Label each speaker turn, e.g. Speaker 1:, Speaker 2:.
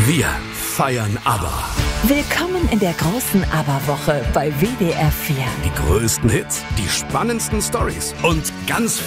Speaker 1: Wir feiern ABBA.
Speaker 2: Willkommen in der großen ABBA-Woche bei WDR 4.
Speaker 1: Die größten Hits, die spannendsten Storys und ganz